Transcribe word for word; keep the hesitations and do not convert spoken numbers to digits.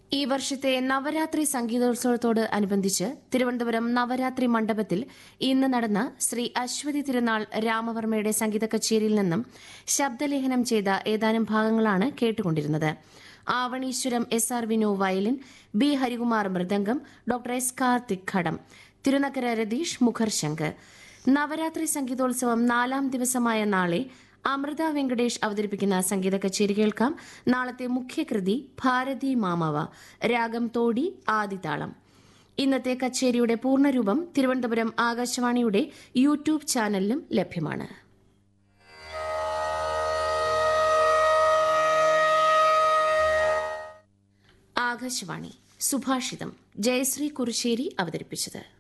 ഈ വർഷത്തെ നവരാത്രി സംഗീതോത്സവത്തോട് അനുബന്ധിച്ച് തിരുവനന്തപുരം നവരാത്രി മണ്ഡപത്തിൽ ഇന്ന് നടന്ന ശ്രീ അശ്വതി തിരുനാൾ രാമവർമ്മയുടെ സംഗീത കച്ചേരിയിൽ നിന്നും ശബ്ദലേഖനം ചെയ്ത ഏതാനും ഭാഗങ്ങളാണ് കേട്ടുകൊണ്ടിരുന്നത്. Avaneeswaram S R Vinu violin, B Harikumar mridangam, doctor S Karthik ഘടം, തിരുനക്കര രതീഷ് മുഖർശങ്ക്. നവരാത്രി സംഗീതോത്സവം നാലാം ദിവസമായ നാളെ അമൃത വെങ്കടേഷ് അവതരിപ്പിക്കുന്ന സംഗീത കച്ചേരി കേൾക്കാം. നാളത്തെ മുഖ്യകൃതി ഭാരതി മാമവ, രാഗം തോടി ആദിതാളം. ഇന്നത്തെ കച്ചേരിയുടെ പൂർണ്ണരൂപം തിരുവനന്തപുരം ആകാശവാണിയുടെ യൂട്യൂബ് ചാനലിലും ലഭ്യമാണ്. ആകാശവാണി സുഭാഷിതം ജയശ്രീ കുറുശ്ശേരി അവതരിപ്പിച്ചത്.